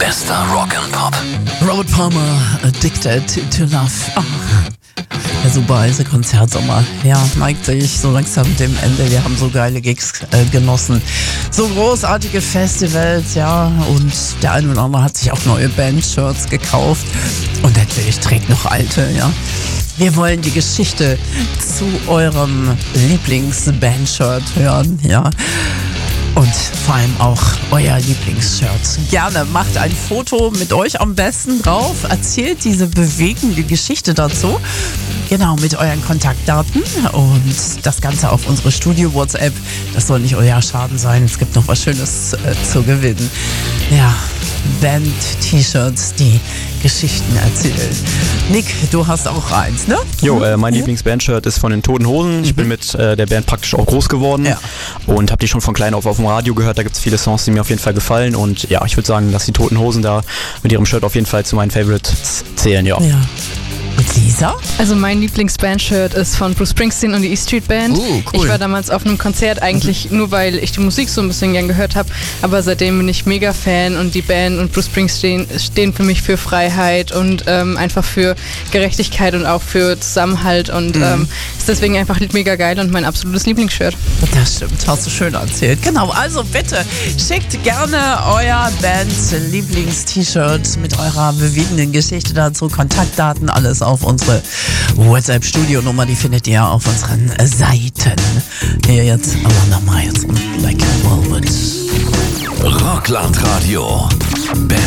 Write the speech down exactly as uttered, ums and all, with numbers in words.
Bester Rock'n'Pop. Robert Palmer, Addicted to Love. Oh. Der super heiße Konzertsommer. Ja, neigt sich so langsam dem Ende. Wir haben so geile Gigs äh, genossen. So großartige Festivals, ja. Und der eine oder andere hat sich auch neue Band-Shirts gekauft. Und natürlich trägt noch alte, ja. Wir wollen die Geschichte zu eurem Lieblings-Band-Shirt hören, ja. Und vor allem auch euer Lieblingsshirt. Gerne macht ein Foto mit euch am besten drauf, erzählt diese bewegende Geschichte dazu. Genau, mit euren Kontaktdaten und das Ganze auf unsere Studio-WhatsApp. Das soll nicht euer Schaden sein, es gibt noch was Schönes äh, zu gewinnen. Ja, Band-T-Shirts, die Geschichten erzählen. Nick, du hast auch eins, ne? Jo, äh, mein Lieblingsbandshirt ist von den Toten Hosen. Ich mhm. bin mit äh, der Band praktisch auch groß geworden ja. und habe die schon von klein auf auf dem Radio gehört. Da gibt es viele Songs, die mir auf jeden Fall gefallen und ja, ich würde sagen, dass die Toten Hosen da mit ihrem Shirt auf jeden Fall zu meinen Favorites zählen, ja. ja. Und Lisa? Also mein Lieblingsbandshirt ist von Bruce Springsteen und die E Street Band. Uh, cool. Ich war damals auf einem Konzert eigentlich mhm. nur, weil ich die Musik so ein bisschen gern gehört habe, aber seitdem bin ich mega Fan und die Band und Bruce Springsteen stehen für mich für Freiheit und ähm, einfach für Gerechtigkeit und auch für Zusammenhalt und mhm. ähm, ist deswegen einfach mega geil und mein absolutes Lieblingsshirt. Das stimmt, hast du schön erzählt. Genau, also bitte schickt gerne euer Band-Lieblings-T-Shirt mit eurer bewegenden Geschichte dazu, Kontaktdaten, alles auf unsere WhatsApp-Studio-Nummer, die findet ihr auf unseren Seiten. Hier jetzt Alana Miles und Like Velvet. Rockland Radio.